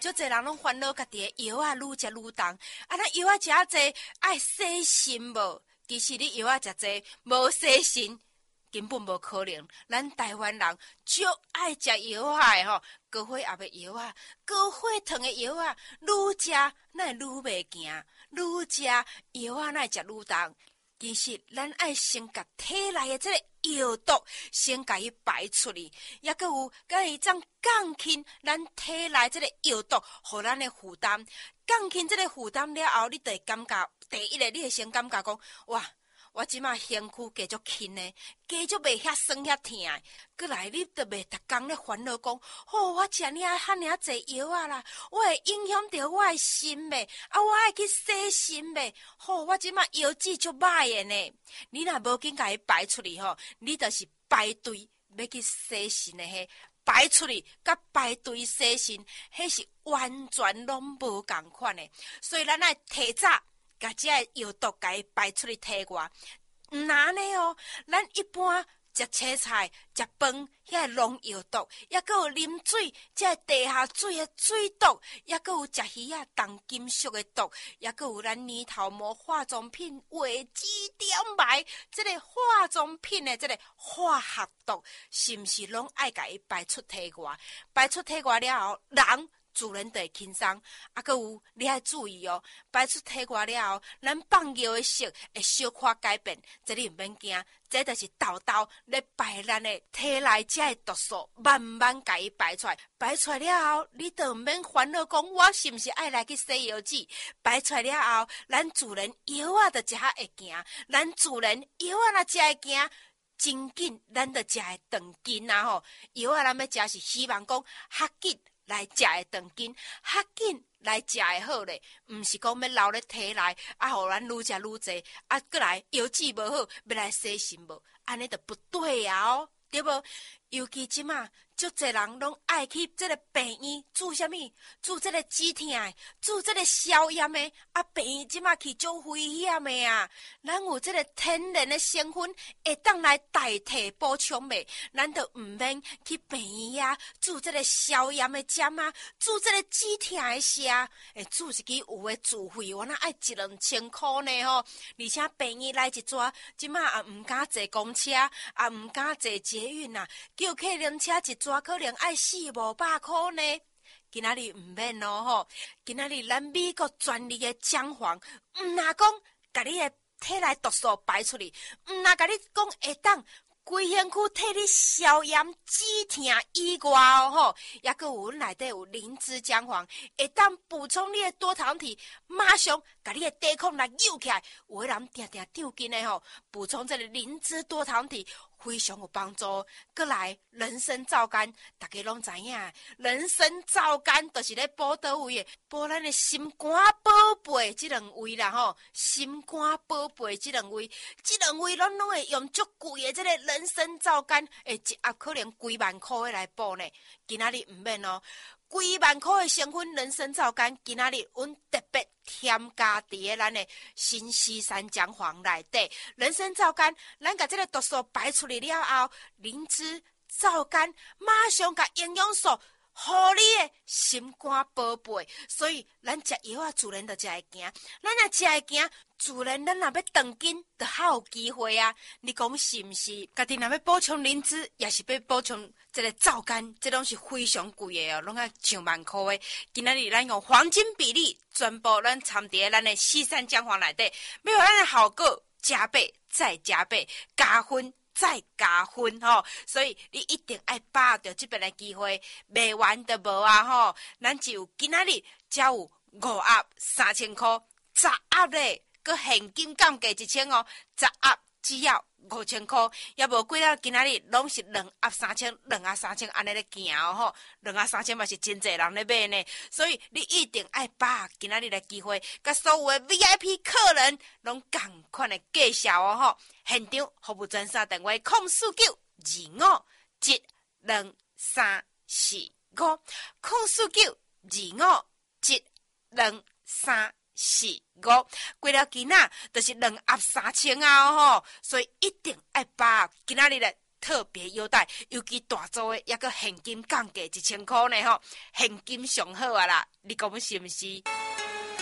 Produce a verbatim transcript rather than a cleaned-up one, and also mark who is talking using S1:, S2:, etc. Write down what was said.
S1: 足侪人拢烦恼家己的药啊，愈食愈重。啊，咱药啊食啊济，爱洗心无？其实你药啊食济，无洗心，根本无可能。咱台湾人足爱食药啊的吼，高血压的药啊，高血糖的药啊，愈食咱愈袂行，愈食药啊，咱食愈重。其实咱爱先甲体内的这个药毒先甲伊排出去，也阁有甲伊将降轻咱体内这个药毒，互咱的负担。降轻这个负担了后，你就会感觉第一个，你会先感觉讲，哇，我即马身躯加足轻呢，加足袂遐酸遐痛。过来，你就袂逐工咧烦恼讲，哦，我食尔遐尔济药啊啦，我会影响到我的心袂？啊，我爱去洗心袂？吼、哦，我即马药质足歹的呢。你若无紧甲伊排出去吼，你就是排队要去洗心的迄。排出去，甲排队洗心，迄是完全拢无共款的。所以咱爱提早，甲这个药毒甲伊排出去体外。毋然呢哦，咱一般食青菜、食饭，遐农药毒，也阁有啉水，这地下水的水毒，也阁有食鱼啊重金属的毒，也阁有咱泥头膜化妆品画指点牌，这个化妆品的这个化学毒，是毋是拢爱甲伊排出体外？排出体外了后，人自然就会轻松。啊，阁有你爱注意哦，排出体外了后，咱放尿的色会小可改变，这你毋免惊。这就是豆豆咧排咱的体内这的毒素，慢慢甲伊排出来。排出来了后，你就毋免烦恼讲我是毋是爱来去洗药剂。排出来了后，咱自然药啊就食较会行，咱自然药啊若食会行，真紧咱就食会长筋啊吼。药啊咱要食是希望讲较紧来食会长筋，较紧来食会好咧，毋是讲要留咧体内，啊，互咱愈食愈济，啊，过来药质无好，要来洗心无，安尼就不对啊哦，对无？尤其即马，足侪人拢爱去这个病院注啥物？注这个止痛的，注这个消炎的，啊，病院即马去足危险的啊！咱有这个天然的成分，会当来代替补充的，咱就毋免去病院啊，注这个消炎的针啊，注这个止痛的痧，诶，注一支有的自费，我那爱一两千块呢吼！而且病院来一抓，即马也毋敢坐公车，也毋敢坐捷运啊。叫客人车一抓可能爱四五百块呢，今仔日毋免咯吼，今仔日咱美国专利的姜黄，毋若讲甲你的体内毒素排出去，毋若甲你讲会当规身躯替你消炎止痛以外哦吼，也阁有内底有灵芝姜黄，会当补充你的多糖体，马上甲你的抵抗力扭起来。有的人定定长筋的吼，补充这个灵芝多糖体。非常有帮助。过来人参皂苷，大家拢知影，人参皂苷就是咧补倒位的，补咱的心肝宝贝这两位啦吼，心肝宝贝这两位，这两位拢拢会用足贵的这个人参皂苷，诶，一盒可能几万块来补呢。今仔日毋免哦。几万块的成分人参皂苷，今仔日阮特别添加伫个咱的新西山姜黄内底。人参皂苷，咱甲这个毒素排出去了后，灵芝皂苷马上甲营养素，互你的心肝宝贝。所以咱食药啊，自然就食会行。咱若食会行，自然咱若要长筋，就较有机会啊。你讲是毋是？家己若要补充灵芝，也是要补充。这个皂苷，这拢是非常贵的哦，拢要上万块的。今仔日咱用黄金比例，全部咱掺伫咱的西山姜黄内底，要互咱的效果加倍再加倍，加分再加分吼、哦。所以你一定爱把握着这边的机会，卖完就无啊吼。咱只有今仔日才有五盒三千块，十盒咧，佮现金降价一千哦，十盒只要。五千块，也无几啊！今仔日拢是两盒三千，两盒三千安尼咧行哦吼，两盒三千嘛是真侪人咧买呢，所以你一定爱把今仔日的机会，甲所有的 V I P 客人拢共款的介绍哦吼。现场服务专线电话：零四九二五一两三四五，零四九二五一两三。四五过了今仔就是两盒三千啊吼，所以一定爱把今仔日的特别优待，尤其大组的也个现金降价一千块呢吼，现金上好啊啦，你讲是毋是？